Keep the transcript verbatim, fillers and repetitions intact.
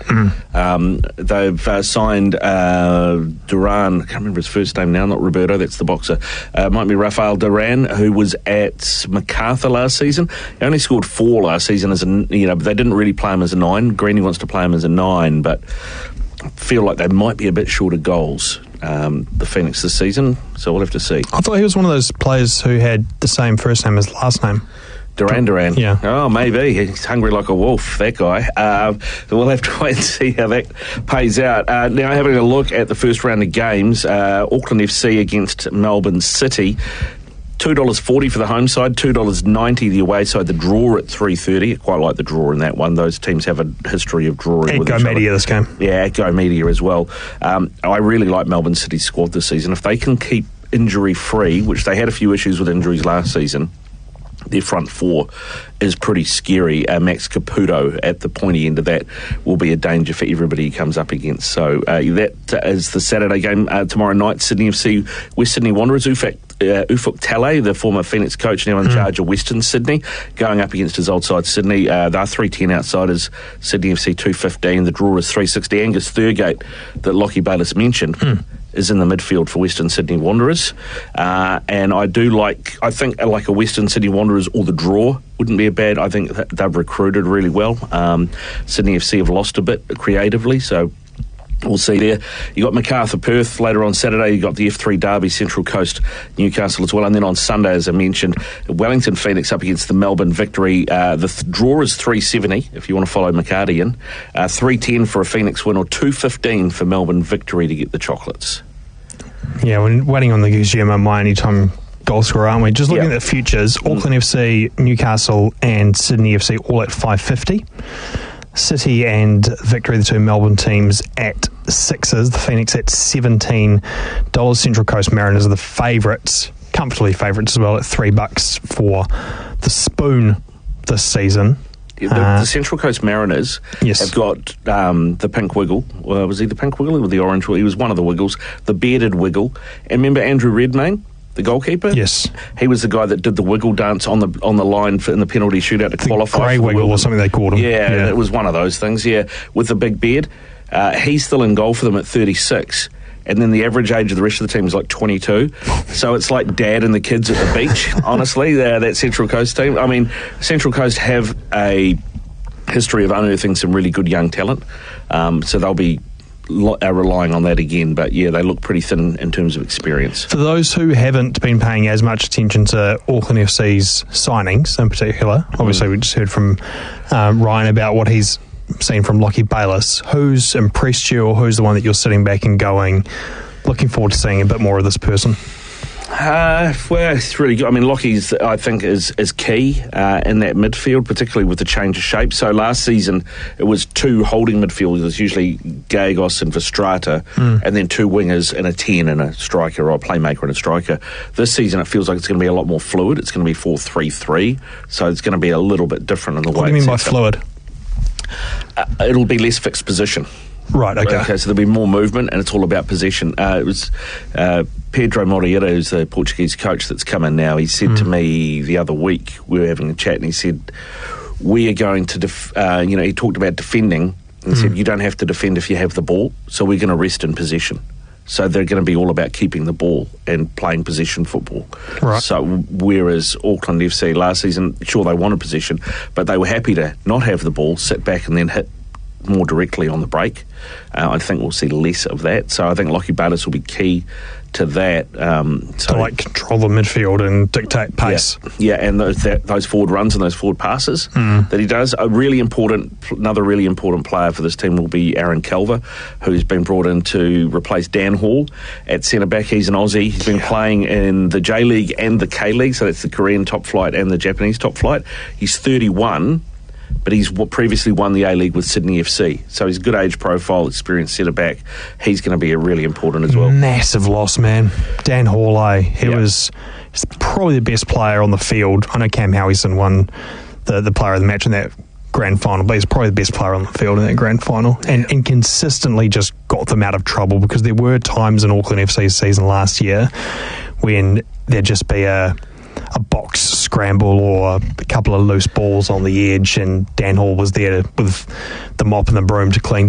Mm. Um, they've uh, signed uh, Duran, I can't remember his first name now, not Roberto, that's the boxer. Uh, might be Rafael Duran, who was at MacArthur last season. He only scored four last season as a, you know, they didn't really play him as a nine. Greeny wants to play him as a nine, but I feel like they might be a bit short of goals, um, the Phoenix this season, so we'll have to see. I thought he was one of those players who had the same first name as last name. Duran Duran. Yeah. Oh, maybe. He's hungry like a wolf, that guy. Uh, we'll have to wait and see how that pays out. Uh, now, having a look at the first round of games, uh, Auckland F C against Melbourne City. two dollars forty for the home side, two dollars ninety the away side. The draw at three thirty. I quite like the draw in that one. Those teams have a history of drawing at with Go each Media other. this game. Yeah, at Go Media as well. Um, I really like Melbourne City's squad this season. If they can keep injury-free, which they had a few issues with injuries last season, their front four is pretty scary. Uh, Max Caputo at the pointy end of that will be a danger for everybody he comes up against. So uh, that is the Saturday game. Uh, tomorrow night, Sydney F C, West Sydney Wanderers. Ufuk, uh, Ufuk Talay, the former Phoenix coach, now in mm. charge of Western Sydney, going up against his old side Sydney. Uh, they're three ten outsiders. Sydney F C two fifteen. The draw is three sixty. Angus Thurgate, that Lockie Bayliss mentioned, mm. is in the midfield for Western Sydney Wanderers. Uh, and I do like, I think like a Western Sydney Wanderers or the draw wouldn't be a bad. I think that they've recruited really well. Um, Sydney F C have lost a bit creatively, so we'll see there. You got MacArthur Perth later on Saturday. You got the F three Derby, Central Coast, Newcastle as well. And then on Sunday, as I mentioned, Wellington Phoenix up against the Melbourne Victory. Uh, the th- draw is three seventy if you want to follow McCarty in. Uh, three ten for a Phoenix win or two fifteen for Melbourne Victory to get the chocolates. Yeah, we're waiting on the Guillermo my anytime goal scorer, aren't we? Just looking yep. at the futures, Auckland mm. F C, Newcastle and Sydney F C all at five fifty. City and Victory, the two Melbourne teams, at sixes. The Phoenix at seventeen dollars. Central Coast Mariners are the favourites, comfortably favourites as well, at three bucks for the spoon this season. The, uh, the Central Coast Mariners yes. have got um, the pink wiggle. Well, was he the pink wiggle or the orange wiggle? He was one of the wiggles. The bearded wiggle. And remember Andrew Redmayne, the goalkeeper? Yes. He was the guy that did the wiggle dance on the on the line for, in the penalty shootout to the qualify. Grey for wiggle the or something they called him. Yeah, yeah, it was one of those things, yeah, with the big beard. Uh, he's still in goal for them at thirty-six. And then the average age of the rest of the team is like twenty-two. So it's like dad and the kids at the beach, honestly, that Central Coast team. I mean, Central Coast have a history of unearthing some really good young talent. Um, so they'll be lo- uh, relying on that again. But, yeah, they look pretty thin in terms of experience. For those who haven't been paying as much attention to Auckland F C's signings in particular, obviously mm. we just heard from um, Ryan about what he's seen from Lockie Bayliss. Who's impressed you, or who's the one that you're sitting back and going, looking forward to seeing a bit more of this person? Uh, well, it's really good. I mean, Lockie's, I think, is is key uh, in that midfield, particularly with the change of shape. So last season, it was two holding midfielders, usually Gallegos and Verstrata, mm. and then two wingers and a ten and a striker, or a playmaker and a striker. This season, it feels like it's going to be a lot more fluid. It's going to be four three three, so it's going to be a little bit different in the what way. What do you mean by up. fluid? Uh, it'll be less fixed position. Right, okay. Okay, so there'll be more movement, and it's all about possession. Uh, it was uh, Pedro Moreira, who's the Portuguese coach that's come in now. He said mm. to me the other week, we were having a chat, and he said, we are going to, def- uh, you know, he talked about defending, and mm. said, you don't have to defend if you have the ball, so we're going to rest in possession. So they're going to be all about keeping the ball and playing possession football. Right. So whereas Auckland F C last season, sure, they wanted possession, but they were happy to not have the ball, sit back and then hit more directly on the break. Uh, I think we'll see less of that. So I think Lockie Bayliss will be key to that. Um, so to like control the midfield and dictate pace. Yeah, yeah, and those that, those forward runs and those forward passes mm. that he does. A really important, another really important player for this team will be Aaron Calver, who's been brought in to replace Dan Hall at centre back. He's an Aussie. He's been yeah. playing in the J League and the K League, so that's the Korean top flight and the Japanese top flight. He's thirty-one. But he's previously won the A-League with Sydney F C. So he's good age profile, experienced centre-back. He's going to be a really important as well. Massive loss, man. Dan Hall, eh? He yep. was probably the best player on the field. I know Cam Howison won the, the player of the match in that grand final, but he's probably the best player on the field in that grand final. And, and consistently just got them out of trouble, because there were times in Auckland F C's season last year when there'd just be a... a box scramble or a couple of loose balls on the edge, and Dan Hall was there with the mop and the broom to clean